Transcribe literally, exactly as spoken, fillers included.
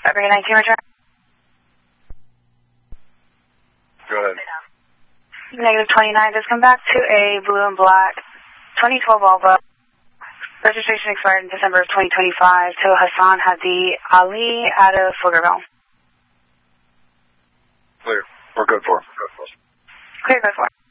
February nineteenth return. Go ahead. Negative twenty-nine, just come back to a blue and black twenty twelve Volvo. Registration expired in December of twenty twenty-five. To Hassan Hadi Ali out of Pflugerville. Clear. We're good for. Clear, good for.